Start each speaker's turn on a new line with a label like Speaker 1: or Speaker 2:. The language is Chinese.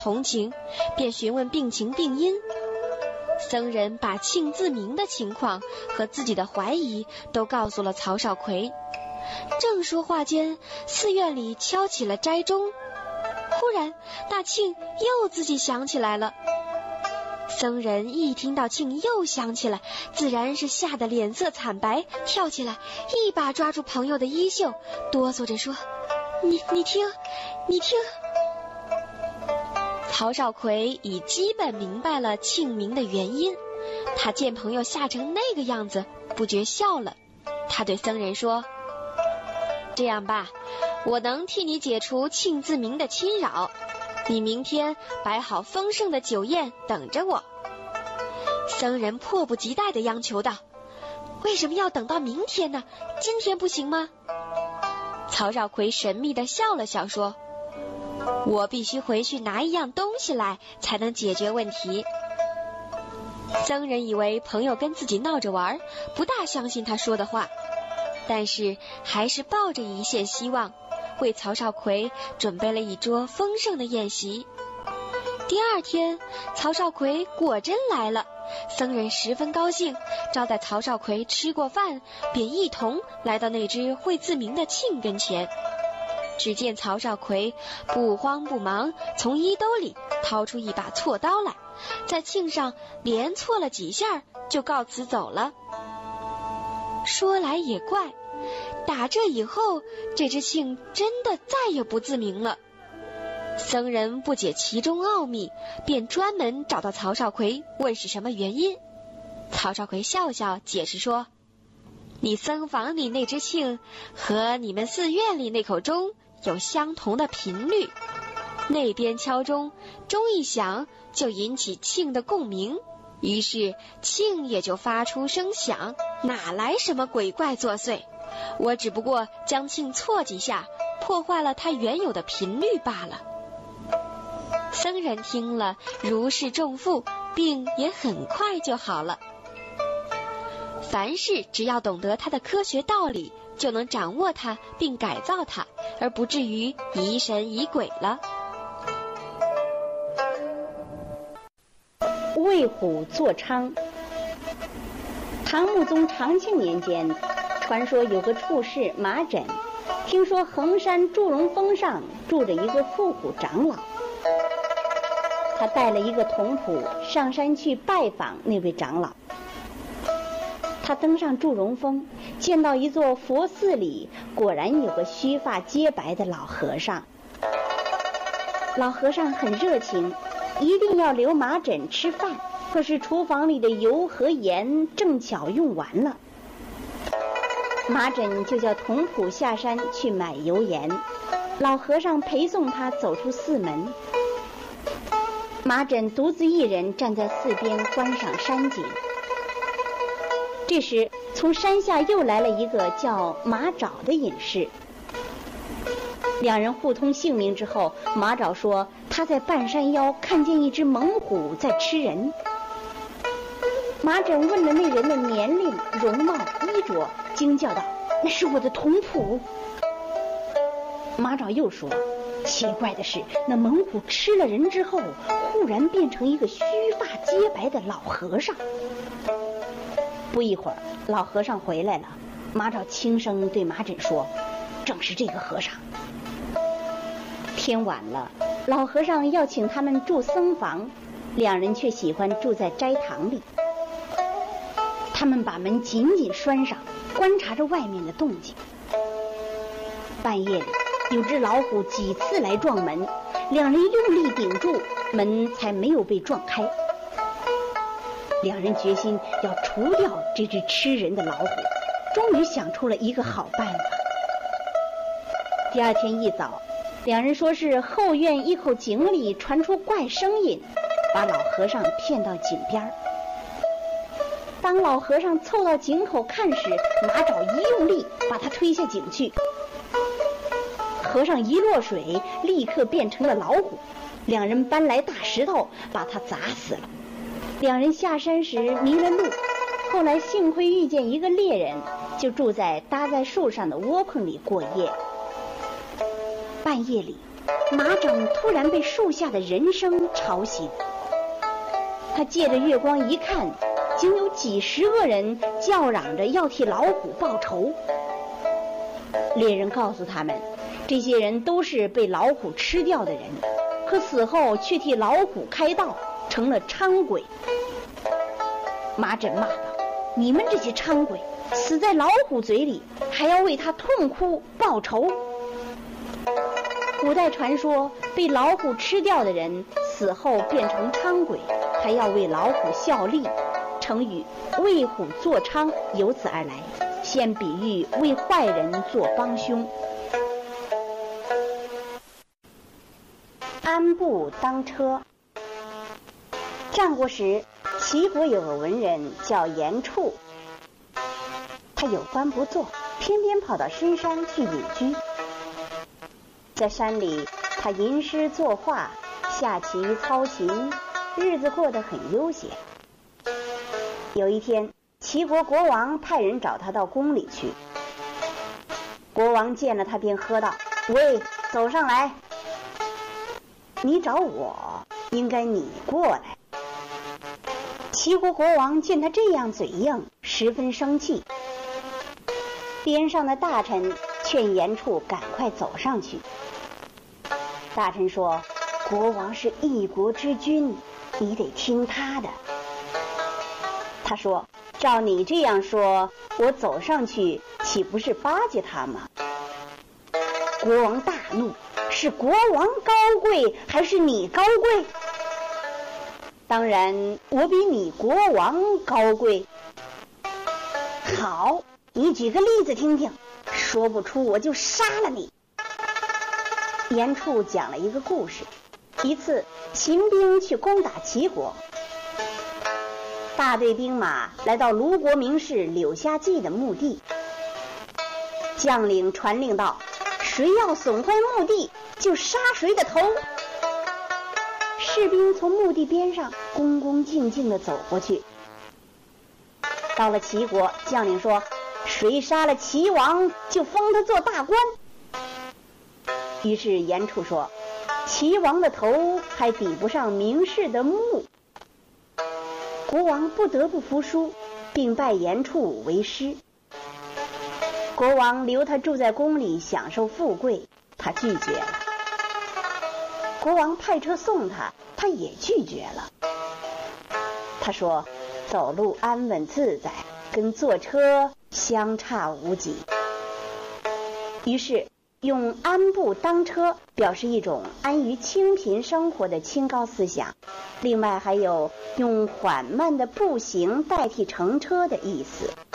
Speaker 1: 同情，便询问病情病因。僧人把庆自明的情况和自己的怀疑都告诉了曹少奎。正说话间，寺院里敲起了斋钟。忽然，那庆又自己想起来了。僧人一听到庆又想起来，自然是吓得脸色惨白，跳起来，一把抓住朋友的衣袖，哆嗦着说：“你听。”曹少奎已基本明白了庆明的原因，他见朋友吓成那个样子，不觉笑了。他对僧人说：“这样吧，我能替你解除庆自明的侵扰，你明天摆好丰盛的酒宴等着我。”僧人迫不及待地央求道：“为什么要等到明天呢？今天不行吗？”曹少奎神秘地笑了笑说：“我必须回去拿一样东西来，才能解决问题。”僧人以为朋友跟自己闹着玩，不大相信他说的话，但是还是抱着一线希望，为曹少奎准备了一桌丰盛的宴席。第二天，曹少奎果真来了，僧人十分高兴，招待曹少奎吃过饭，便一同来到那只会自鸣的磬跟前。只见曹少奎不慌不忙，从衣兜里掏出一把锉刀来，在磬上连锉了几下，就告辞走了。说来也怪，打这以后，这只磬真的再也不自鸣了。僧人不解其中奥秘，便专门找到曹少奎问是什么原因。曹少奎笑笑解释说：“你僧房里那只磬和你们寺院里那口钟有相同的频率，那边敲钟，钟一响就引起磬的共鸣，于是磬也就发出声响，哪来什么鬼怪作祟？我只不过将磬锉几下，破坏了它原有的频率罢了。”僧人听了如释重负，病也很快就好了。凡事只要懂得它的科学道理，就能掌握它并改造它，而不至于疑神疑鬼了。
Speaker 2: 为虎作伥。唐穆宗长庆年间，传说有个处士马缜，听说衡山祝融峰上住着一个富虎长老，他带了一个童仆上山去拜访那位长老。他登上祝融峰，见到一座佛寺里果然有个须发皆白的老和尚。老和尚很热情，一定要留马缜吃饭，可是厨房里的油和盐正巧用完了。马缜就叫童仆下山去买油盐，老和尚陪送他走出寺门。马缜独自一人站在寺边观赏山景。这时，从山下又来了一个叫马爪的隐士。两人互通姓名之后，马爪说他在半山腰看见一只猛虎在吃人。马缜问了那人的年龄、容貌、衣着，惊叫道：“那是我的童仆。”马爪又说：“奇怪的是，那猛虎吃了人之后，忽然变成一个须发皆白的老和尚。”不一会儿，老和尚回来了。马爪轻声对马缜说：“正是这个和尚。”天晚了，老和尚要请他们住僧房，两人却喜欢住在斋堂里。他们把门紧紧拴上，观察着外面的动静。半夜里，有只老虎几次来撞门，两人用力顶住，门才没有被撞开。两人决心要除掉这只吃人的老虎，终于想出了一个好办法。第二天一早，两人说是后院一口井里传出怪声音，把老和尚骗到井边。当老和尚凑到井口看时，马爪一用力把他推下井去。和尚一落水，立刻变成了老虎。两人搬来大石头，把他砸死了。两人下山时迷了路，后来幸亏遇见一个猎人，就住在搭在树上的窝棚里过夜。半夜里， 马整突然被树下的人声吵醒。他借着月光一看，竟有几十个人叫嚷着要替老虎报仇。猎人告诉他们，这些人都是被老虎吃掉的人，可死后却替老虎开道，成了伥鬼。马整骂道：“你们这些伥鬼，死在老虎嘴里，还要为他痛哭报仇。”古代传说，被老虎吃掉的人死后变成伥鬼，还要为老虎效力，成语为虎作伥由此而来，现比喻为坏人做帮凶。安步当车。战国时，齐国有个文人叫严处，他有官不做，偏偏跑到深山去隐居。在山里，他吟诗作画，下棋操琴，日子过得很悠闲。有一天，齐国国王派人找他到宫里去。国王见了他便喝道：“喂，走上来！你找我，应该你过来。”齐国国王见他这样嘴硬，十分生气。边上的大臣劝严处赶快走上去。大臣说：“国王是一国之君，你得听他的。”他说：“照你这样说，我走上去岂不是巴结他吗？”国王大怒：“是国王高贵，还是你高贵？”“当然，我比你国王高贵。”“好，你举个例子听听，说不出我就杀了你。”严处讲了一个故事。一次，秦兵去攻打齐国，大队兵马来到卢国名士柳下计的墓地。将领传令道：“谁要损坏墓地，就杀谁的头。”士兵从墓地边上恭恭敬敬地走过去。到了齐国，将领说：“谁杀了齐王，就封他做大官。”于是严处说：“齐王的头还抵不上名士的墓。”国王不得不服输，并拜严处为师。国王留他住在宫里享受富贵，他拒绝了。国王派车送他，他也拒绝了。他说：“走路安稳自在，跟坐车相差无几。”于是用安步当车表示一种安于清贫生活的清高思想，另外还有用缓慢的步行代替乘车的意思。